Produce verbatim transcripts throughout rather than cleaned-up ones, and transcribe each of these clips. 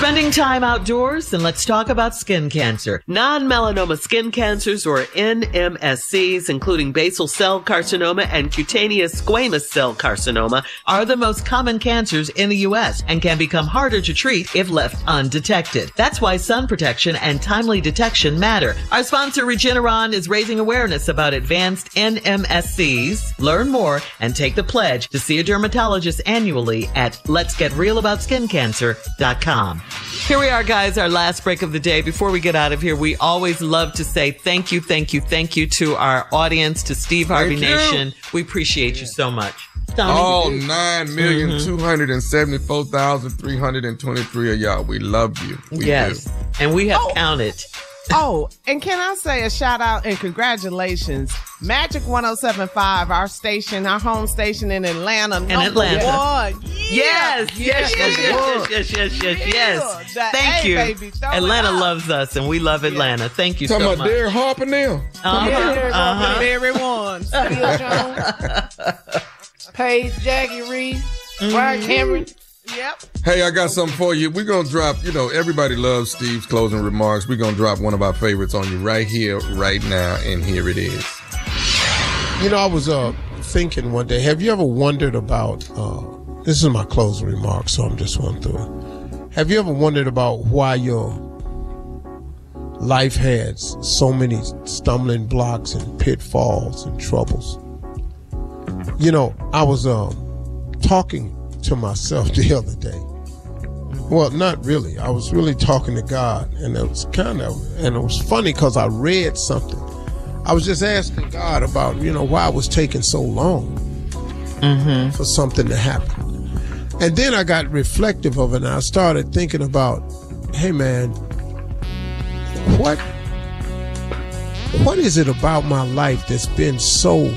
Spending time outdoors? Then let's talk about skin cancer. Non-melanoma skin cancers, or N M S Cs, including basal cell carcinoma and cutaneous squamous cell carcinoma, are the most common cancers in the U S and can become harder to treat if left undetected. That's why sun protection and timely detection matter. Our sponsor, Regeneron, is raising awareness about advanced N M S Cs. Learn more and take the pledge to see a dermatologist annually at lets get real about skin cancer dot com. Here we are, guys, our last break of the day. Before we get out of here, we always love to say thank you, thank you, thank you to our audience, to Steve Harvey Nation. We appreciate you so much. Tommy. All nine million two hundred seventy-four thousand three hundred twenty-three of y'all. We love you. We yes. do. And we have Oh. counted. Oh, and can I say a shout out and congratulations. Magic one oh seven point five, our station, our home station in Atlanta. In Atlanta. One. Yes, yes, yes, yes, yes, yes, yes, yes, yes. The Thank A, you. baby. Throw it Atlanta up. loves us, and we love Atlanta. Thank you so Talking much. about Derek Harper now. Uh-huh, Yeah, uh-huh. everyone. Bill Jones, Paige, Jackie Reed, Brian Cameron. Yep. Hey, I got something for you. We're going to drop, you know, everybody loves Steve's closing remarks. We're going to drop one of our favorites on you right here, right now, and here it is. You know, I was uh, thinking one day, have you ever wondered about, uh, this is my closing remarks, so I'm just going through it. Have you ever wondered about why your life has so many stumbling blocks and pitfalls and troubles? You know, I was uh, talking to myself the other day. Well, not really. I was really talking to God, and it was kind of, and it was funny because I read something. I was just asking God about, you know, why it was taking so long mm-hmm. for something to happen. And then I got reflective of it, and I started thinking about, hey man, what, what is it about my life that's been so,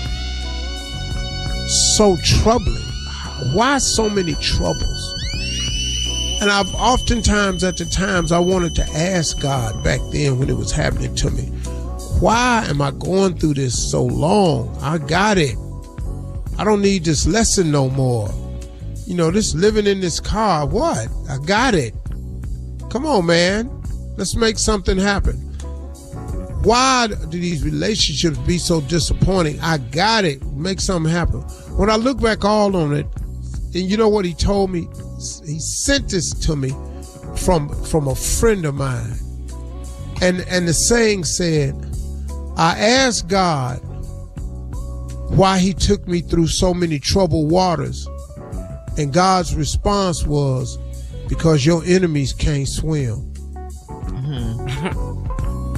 so troubling? Why so many troubles? And I've oftentimes at the times I wanted to ask God back then when it was happening to me, why am I going through this so long? I got it. I don't need this lesson no more. You know, this living in this car, what? I got it. Come on, man. Let's make something happen. Why do these relationships be so disappointing? I got it. Make something happen. When I look back all on it, and you know what he told me? He sent this to me from from a friend of mine. And and the saying said, I asked God why he took me through so many troubled waters. And God's response was, because your enemies can't swim. Mm-hmm.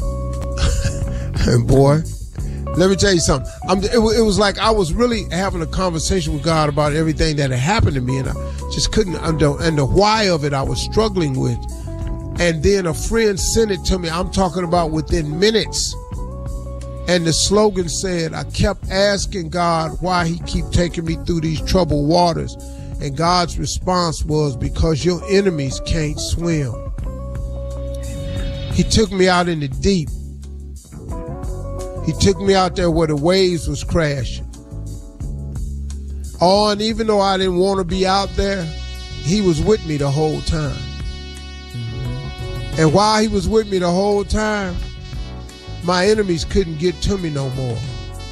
And boy, let me tell you something. I'm, it, it was like I was really having a conversation with God about everything that had happened to me, and I just couldn't, and the, and the why of it I was struggling with. And then a friend sent it to me, I'm talking about within minutes. And the slogan said, I kept asking God why he keep taking me through these troubled waters. And God's response was, because your enemies can't swim. He took me out in the deep. He took me out there where the waves was crashing. Oh, and even though I didn't want to be out there, he was with me the whole time. And while he was with me the whole time, my enemies couldn't get to me no more.